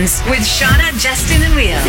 Weekends with Shauna, Justin, and Wheels.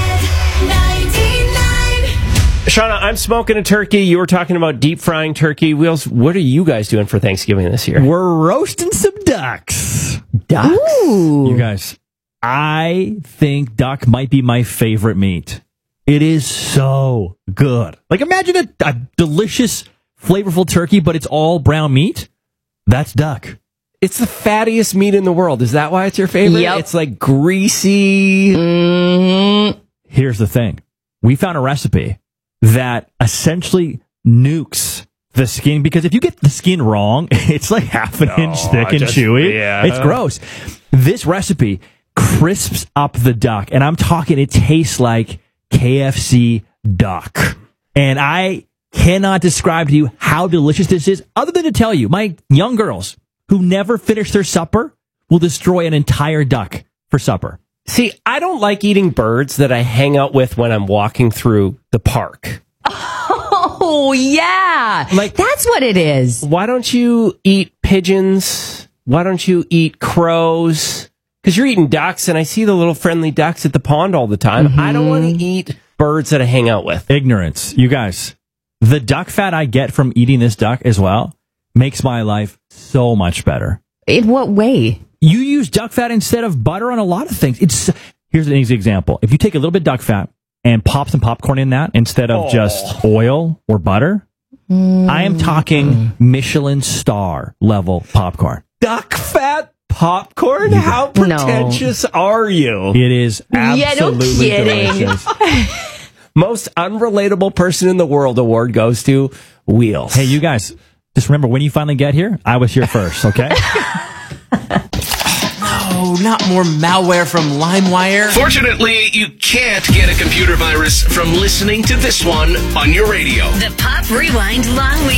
Shauna, I'm smoking a turkey. You were talking about deep frying turkey. Wheels, what are you guys doing for Thanksgiving this year? We're roasting some ducks. Ducks? Ooh. You guys, I think duck might be my favorite meat. It is so good. Like, imagine a delicious, flavorful turkey, but it's all brown meat. That's duck. It's the fattiest meat in the world. Is that why it's your favorite? Yep. It's like greasy. Here's the thing. We found a recipe that essentially nukes the skin, because if you get the skin wrong, it's like half an inch thick and chewy. Yeah. It's gross. This recipe crisps up the duck, and I'm talking, it tastes like KFC duck. And I cannot describe to you how delicious this is, other than to tell you, my young girls who never finish their supper will destroy an entire duck for supper. See, I don't like eating birds that I hang out with when I'm walking through the park. Oh, yeah. Like- That's what it is. Why don't you eat pigeons? Why don't you eat crows? Because you're eating ducks, and I see the little friendly ducks at the pond all the time. I don't want to eat birds that I hang out with. Ignorance. You guys, the duck fat I get from eating this duck as well makes my life so much better. In what way? You use duck fat instead of butter on a lot of things. Here's an easy example. If you take a little bit of duck fat and pop some popcorn in that instead of just oil or butter, I am talking Michelin star level popcorn. Duck fat popcorn? How pretentious are you? It is absolutely delicious. Most unrelatable person in the world award goes to Wheels. Hey, you guys, just remember, when you finally get here, I was here first, okay? Oh, not more malware from LimeWire. Fortunately, you can't get a computer virus from listening to this one on your radio. The Pop Rewind Long Weekend.